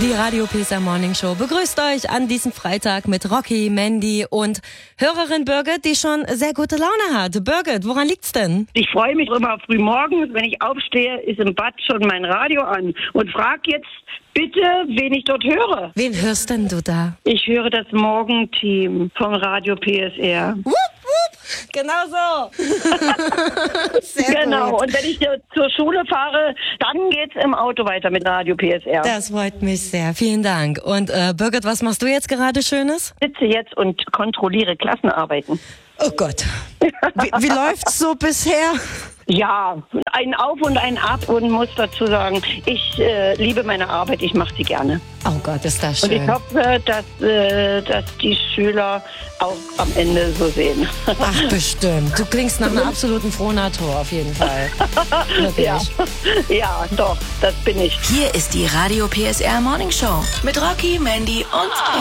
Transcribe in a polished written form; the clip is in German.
Die Radio PSR Morning Show begrüßt euch an diesem Freitag mit Rocky, Mandy und Hörerin Birgit, die schon sehr gute Laune hat. Birgit, woran liegt's denn? Ich freue mich immer früh morgens, wenn ich aufstehe, ist im Bad schon mein Radio an und frag jetzt bitte, wen ich dort höre. Wen hörst denn du da? Ich höre das Morgenteam vom Radio PSR. Wupp, wupp. Genau so. Sehr genau, gut. und wenn ich zur Schule fahre, dann geht's im Auto weiter mit Radio PSR. Das freut mich sehr. Vielen Dank. Und Birgit, was machst du jetzt gerade Schönes? Ich sitze jetzt und kontrolliere Klassenarbeiten. Oh Gott. Wie läuft's so bisher? Ja, ein Auf und ein Ab und muss dazu sagen, ich liebe meine Arbeit, ich mache sie gerne. Oh Gott, ist das Und schön. ich hoffe, dass die Schüler auch am Ende so sehen. Ach, bestimmt. Du klingst nach einer absoluten Frohnatur auf jeden Fall. Wirklich. Ja, doch, das bin ich. Hier ist die Radio PSR Morning Show mit Rocky, Mandy und